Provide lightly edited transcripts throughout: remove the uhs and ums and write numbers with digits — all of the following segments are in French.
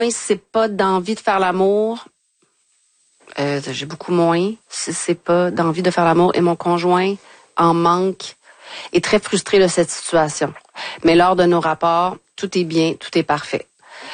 si c'est pas d'envie de faire l'amour, j'ai beaucoup moins. Si c'est pas d'envie de faire l'amour et mon conjoint en manque, est très frustré de cette situation. Mais lors de nos rapports, tout est bien, tout est parfait.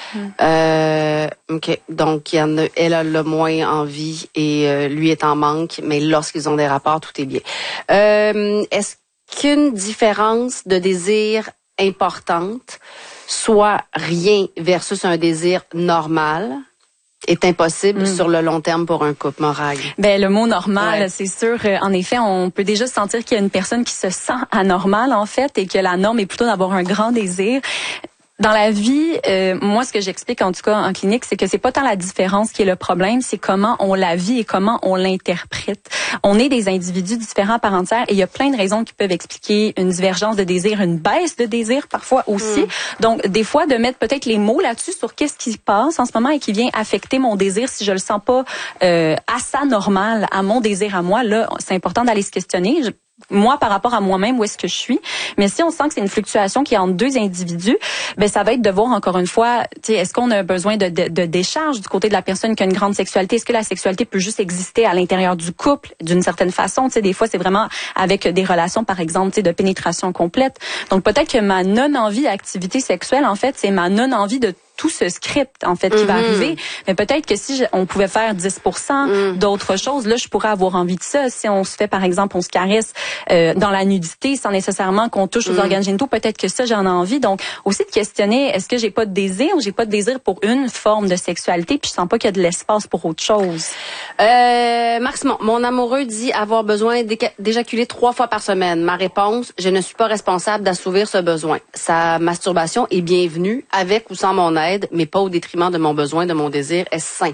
OK. Donc, elle a le moins envie et lui est en manque, mais lorsqu'ils ont des rapports, tout est bien. Est-ce qu'une différence de désir importante, soit rien versus un désir normal, est impossible sur le long terme pour un couple, Morague? Ben, le mot normal, c'est sûr. En effet, on peut déjà sentir qu'il y a une personne qui se sent anormale, en fait, et que la norme est plutôt d'avoir un grand désir. Dans la vie, moi, ce que j'explique en tout cas en clinique, c'est que c'est pas tant la différence qui est le problème, c'est comment on la vit et comment on l'interprète. On est des individus différents à part entière et il y a plein de raisons qui peuvent expliquer une divergence de désir, une baisse de désir parfois aussi. Donc, des fois, de mettre peut-être les mots là-dessus sur qu'est-ce qui se passe en ce moment et qui vient affecter mon désir si je le sens pas assez normal à mon désir à moi, là, c'est important d'aller se questionner. Moi, par rapport à moi-même, où est-ce que je suis. Mais si on sent que c'est une fluctuation qui est entre deux individus, ben ça va être de voir encore une fois, tu sais, est-ce qu'on a besoin de décharge du côté de la personne qui a une grande sexualité? Est-ce que la sexualité peut juste exister à l'intérieur du couple d'une certaine façon? Tu sais, des fois, c'est vraiment avec des relations, par exemple, tu sais, de pénétration complète. Donc, peut-être que ma non-envie d'activité sexuelle, en fait, c'est ma non-envie de tout ce script, en fait, qui va arriver. Mais peut-être que si on pouvait faire 10% d'autres choses, là, je pourrais avoir envie de ça. Si on se fait, par exemple, on se caresse dans la nudité sans nécessairement qu'on touche aux organes génitaux, peut-être que ça, j'en ai envie. Donc, aussi de questionner, est-ce que j'ai pas de désir ou j'ai pas de désir pour une forme de sexualité puis je sens pas qu'il y a de l'espace pour autre chose? Max, mon amoureux dit avoir besoin d'éjaculer 3 fois par semaine. Ma réponse, je ne suis pas responsable d'assouvir ce besoin. Sa masturbation est bienvenue, avec ou sans mon aide, mais pas au détriment de mon besoin, de mon désir. Est-ce sain?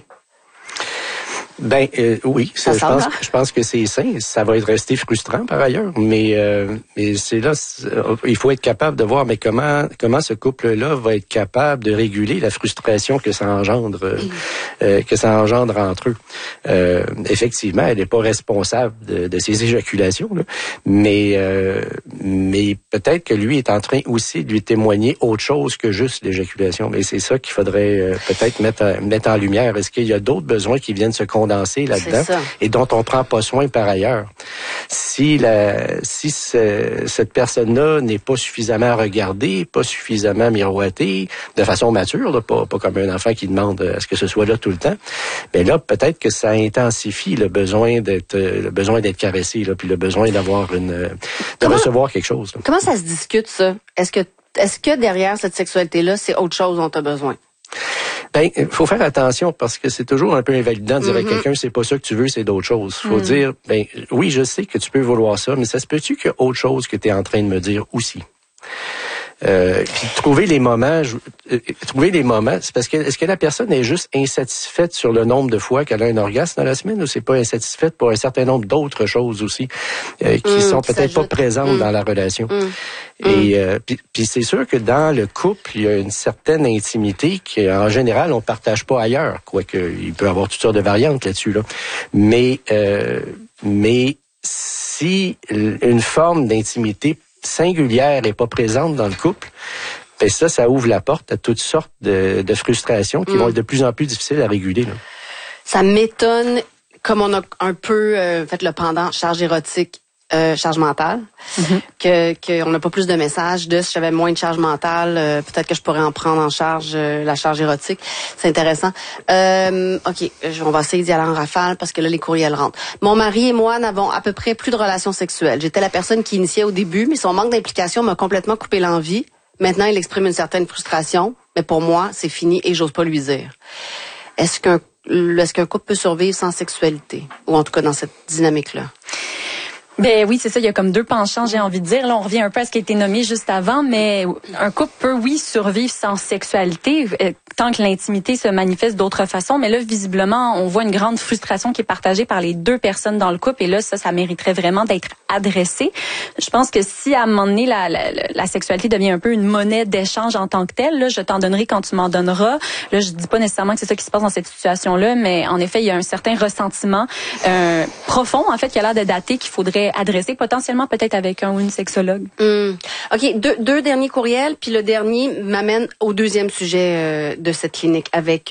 Ben oui, je pense que c'est sain. Ça va être resté frustrant par ailleurs, mais c'est là, il faut être capable de voir, mais comment ce couple-là va être capable de réguler la frustration que ça engendre entre eux. Effectivement, elle n'est pas responsable de ses éjaculations, là, mais peut-être que lui est en train aussi de lui témoigner autre chose que juste l'éjaculation. Mais c'est ça qu'il faudrait peut-être mettre en lumière. Est-ce qu'il y a d'autres besoins qui viennent se condenser là-dedans et dont on prend pas soin par ailleurs? Si cette personne-là n'est pas suffisamment regardée, pas suffisamment miroitée, de façon mature, là, pas comme un enfant qui demande à ce que ce soit là tout le temps, mais là, peut-être que ça intensifie le besoin d'être caressé, là, puis le besoin d'avoir de recevoir quelque chose, là. Comment ça se discute, ça? Est-ce que derrière cette sexualité-là, c'est autre chose dont tu as besoin? Ben, faut faire attention parce que c'est toujours un peu invalidant de dire à quelqu'un c'est pas ça que tu veux, c'est d'autres choses. Faut dire, ben oui, je sais que tu peux vouloir ça, mais ça se peut-tu qu'il y a autre chose que tu es en train de me dire aussi? Puis trouver les moments, c'est parce que est-ce que la personne est juste insatisfaite sur le nombre de fois qu'elle a un orgasme dans la semaine ou c'est pas insatisfaite pour un certain nombre d'autres choses aussi qui sont peut-être pas présentes dans la relation. Et puis c'est sûr que dans le couple, il y a une certaine intimité qu'en général on partage pas ailleurs, quoique il peut y avoir toutes sortes de variantes là-dessus là. Mais si une forme d'intimité singulière n'est pas présente dans le couple, ben ça ouvre la porte à toutes sortes de frustrations qui vont être de plus en plus difficiles à réguler, là. Ça m'étonne, comme on a un peu fait le pendant charge érotique, charge mentale, qu'on n'a pas plus de messages de si j'avais moins de charge mentale, peut-être que je pourrais en prendre en charge la charge érotique. C'est intéressant. OK, on va essayer d'y aller en rafale parce que là, les courriels rentrent. Mon mari et moi n'avons à peu près plus de relations sexuelles. J'étais la personne qui initiait au début, mais son manque d'implication m'a complètement coupé l'envie. Maintenant, il exprime une certaine frustration, mais pour moi, c'est fini et j'ose pas lui dire. Est-ce qu'un couple peut survivre sans sexualité? Ou en tout cas dans cette dynamique-là? Ben oui, c'est ça, il y a comme deux penchants, j'ai envie de dire. Là, on revient un peu à ce qui a été nommé juste avant, mais un couple peut, oui, survivre sans sexualité, tant que l'intimité se manifeste d'autres façons. Mais là, visiblement, on voit une grande frustration qui est partagée par les deux personnes dans le couple. Et là, ça mériterait vraiment d'être adressé. Je pense que si, à un moment donné, la sexualité devient un peu une monnaie d'échange en tant que telle, là, je t'en donnerai quand tu m'en donneras. Là, je dis pas nécessairement que c'est ça qui se passe dans cette situation-là, mais en effet, il y a un certain ressentiment profond, en fait, qui a l'air de dater, qu'il faudrait adresser potentiellement peut-être avec un ou une sexologue. OK, deux derniers courriels, puis le dernier m'amène au deuxième sujet de cette clinique avec